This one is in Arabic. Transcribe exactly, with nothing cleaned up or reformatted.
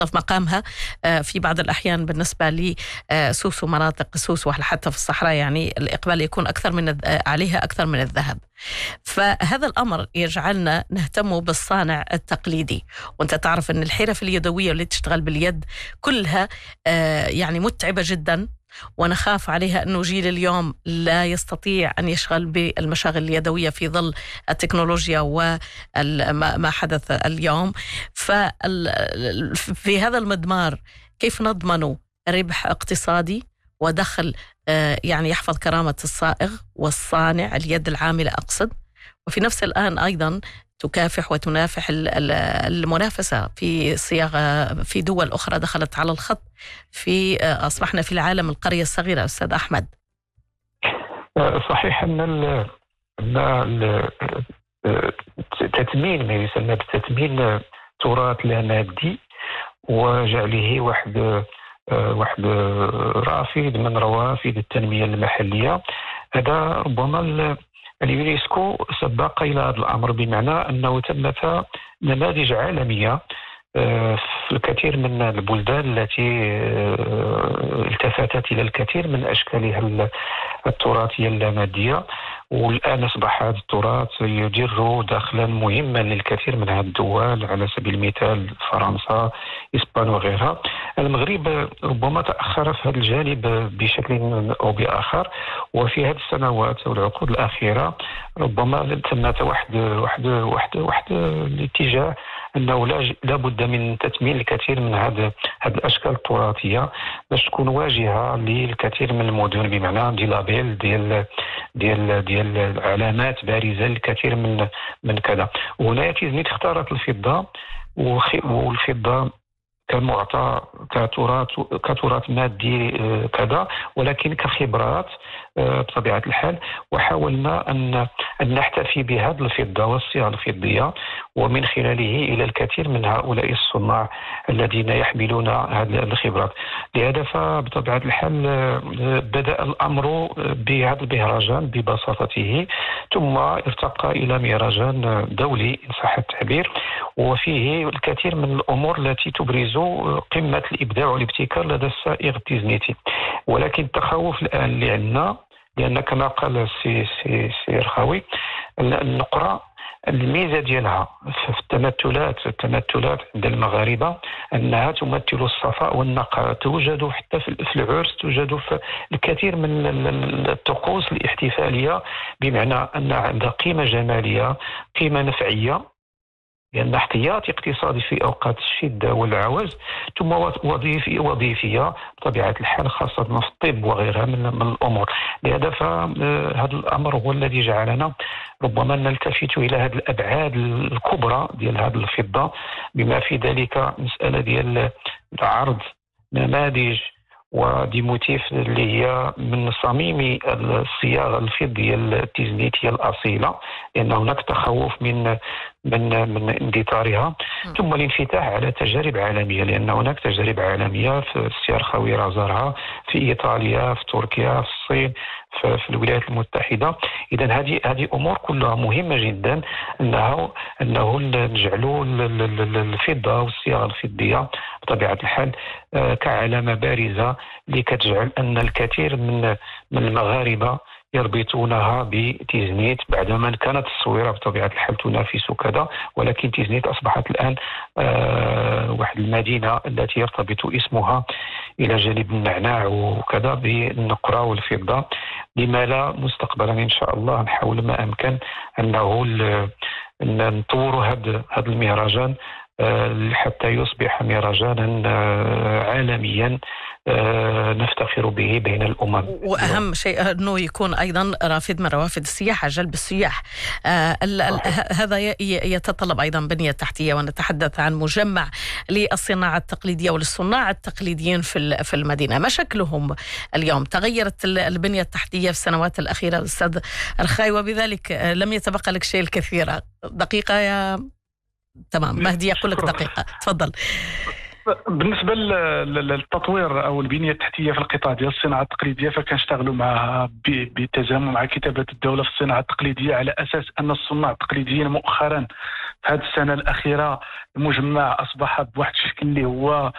في مقامها في بعض الأحيان بالنسبة لسوس ومناطق سوس وحتى في الصحراء، يعني الإقبال يكون أكثر من عليها أكثر من الذهب. فهذا الأمر يجعلنا نهتم بالصانع التقليدي، وأنت تعرف أن الحرف اليدوية واللي تشتغل باليد كلها يعني متعبة جدا، ونخاف عليها أنه جيل اليوم لا يستطيع أن يشغل بالمشاغل اليدوية في ظل التكنولوجيا وما حدث اليوم. ففي هذا المضمار كيف نضمن ربح اقتصادي ودخل يعني يحفظ كرامة الصائغ والصانع اليد العاملة أقصد، وفي نفس الآن أيضا تكافح وتنافح المنافسة في صياغة في دول أخرى دخلت على الخط، في أصبحنا في العالم القرية الصغيرة. أستاذ أحمد، صحيح أن تثمين ما يسمى بتثمين تراث لا مادي وجعله واحد واحد رافد من روافد التنمية المحلية، هذا ربما اليونسكو سبق إلى هذا الأمر، بمعنى أنه ثمة نماذج عالمية في الكثير من البلدان التي التفتت إلى الكثير من أشكالها التراثية اللامادية، والآن أصبح هذا التراث يدر دخلا مهما للكثير من هذه الدول، على سبيل المثال فرنسا، إسبانيا وغيرها. المغرب ربما تأخر في هذا الجانب بشكل أو بآخر، وفي هذه السنوات أو العقود الأخيرة ربما ثمة واحد واحد واحد واحد الاتجاه أنه لا بد من تثمين الكثير من هذه هذه الأشكال التراثية باش تكون واجهة للكثير من المدن، بمعنى دي لابيل ديال ديال ديال علامات بارزة للكثير من من كذا. وهنا تيزنيت اختارت الفضة، والفضة كمعطى كتراث كتراث مادي كذا، ولكن كخبرات بطبيعة الحال. وحاولنا أن أن نحتفي بهذه الفضة والصيغة الفضية، ومن خلاله إلى الكثير من هؤلاء الصناع الذين يحملون هذه الخبرات. لهذا فبطبيعة الحال بدأ الأمر بهذا البهرجان ببساطته، ثم ارتقى إلى مهرجان دولي إن صح التعبير، وفيه الكثير من الأمور التي تبرز قمة الإبداع والابتكار لدى الصائغ التيزنيتي. ولكن التخوف الآن اللي عندنا، لأن كما قال السي سي سي رخاوي، النقرة الميزة ديالها في التمثلات التمثلات عند المغاربة أنها تمثل الصفاء والنقاء، توجد حتى في العرس، توجد في الكثير من الطقوس الاحتفالية، بمعنى أن عندها قيمة جمالية، قيمة نفعية، لأن احتياطي اقتصادي في أوقات الشدة والعوز، ثم وظيفي وظيفية بطبيعة الحال، خاصة في الطب وغيرها من, من الأمور. لهذا فهذا الأمر هو الذي جعلنا ربما نلتفت إلى هذه الأبعاد الكبرى ديال هذه الفضة، بما في ذلك مسألة ديال عرض نماذج ودي موتيف اللي هي من صميم الصياغة الفضية التيزنيتية الأصيلة، لأن هناك تخوف من من من اندثارها، ثم الانفتاح على تجارب عالمية، لأن هناك تجارب عالمية في السي رخاوي زارها في إيطاليا، في تركيا، في الصين، في, في الولايات المتحدة. إذا هذه هذه أمور كلها مهمة جدا، أنه أنه نجعلوا الفضة والصياغة الفضية بطبيعة الحال كعلامة بارزة لكتجعل أن الكثير من من المغاربة يربطونها بتيزنيت، بعدما كانت الصويرة بطبيعة الحال تنافس كذا، ولكن تيزنيت أصبحت الآن آه واحد المدينة التي يرتبط اسمها إلى جانب النعناع وكذا بالنقرة والفضة. لما لا مستقبلا إن شاء الله نحاول ما أمكن أنه نطور هذا هذا المهرجان حتى يصبح مهرجانا عالميا نفتخر به بين الأمم. وأهم شيء أنه يكون أيضا رافد من روافد السياحة، جلب السياح. آه هذا يتطلب أيضا بنية تحتية، ونتحدث عن مجمع للصناعة التقليدية وللصناع التقليديين في في المدينة. مشاكلهم اليوم تغيرت البنية التحتية في السنوات الأخيرة أستاذ رخاوي، وبذلك لم يتبقى لك شيء الكثير. دقيقة يا تمام مهدي، يقول لك دقيقة، تفضل. بالنسبه للتطوير او البنيه التحتيه في القطاع ديال الصناعه التقليديه، فكنشتغلوا معها بالتزامن مع كتابه الدوله في الصناعه التقليديه، على اساس ان الصناع التقليديين مؤخرا في هذه السنه الاخيره المجمع اصبح بواحد الشكل اللي هو